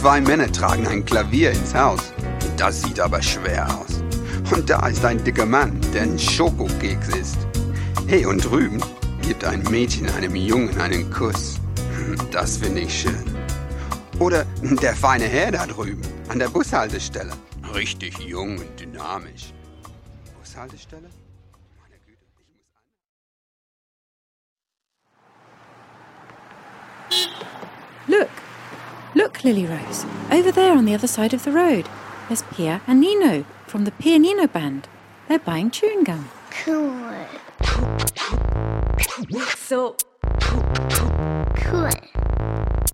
2 Männer tragen ein Klavier ins Haus. Das sieht aber schwer aus. Und da ist ein dicker Mann, der ein Schokokeks isst. Hey, und drüben gibt ein Mädchen einem Jungen einen Kuss. Das finde ich schön. Oder der feine Herr da drüben, an der Bushaltestelle. Richtig jung und dynamisch. Bushaltestelle? Meine Güte, Look, Lily Rose. Over there on the other side of the road. There's Pia and Nino from the Pia Nino band. They're buying chewing gum. Cool. So Cool.